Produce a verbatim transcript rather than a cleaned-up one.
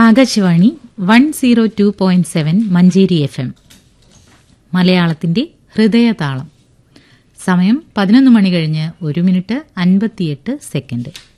Akashvani one zero two point seven Manjeri F M മലയാളത്തിന്റെ ഹൃദയതാളം. സമയം പതിനൊന്ന് മണി കഴിഞ്ഞ് ഒരു മിനിറ്റ് അൻപത്തിയെട്ട് സെക്കൻഡ്.